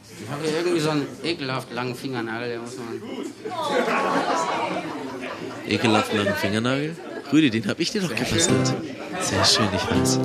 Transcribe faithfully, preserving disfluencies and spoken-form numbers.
Ich habe hier irgendwie so einen ekelhaft langen Fingernagel, der muss man... Ekelhaft langen Fingernagel? Rüdi, den habe ich dir doch gebastelt. Sehr schön, ich weiß.